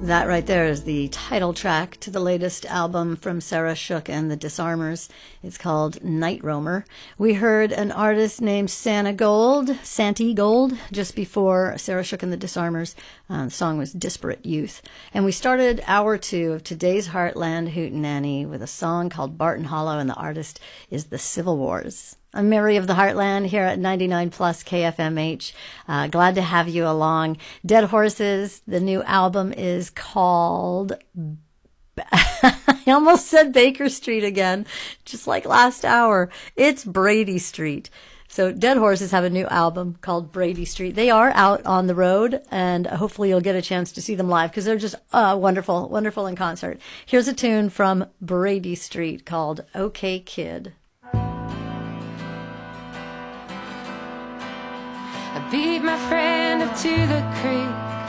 That right there is the title track to the latest album from Sarah Shook and the Disarmers. It's called Night Roamer. We heard an artist named Santi Gold, just before Sarah Shook and the Disarmers. The song was Disparate Youth. And we started hour 2 of today's Heartland Hootenanny with a song called Barton Hollow, and the artist is the Civil Wars. I'm Mary of the Heartland here at 99 Plus KFMH. Glad to have you along. Dead Horses, the new album is called... I almost said Baker Street again, just like last hour. It's Brady Street. So Dead Horses have a new album called Brady Street. They are out on the road, and hopefully you'll get a chance to see them live because they're just wonderful, wonderful in concert. Here's a tune from Brady Street called OK Kid. I beat my friend up to the creek.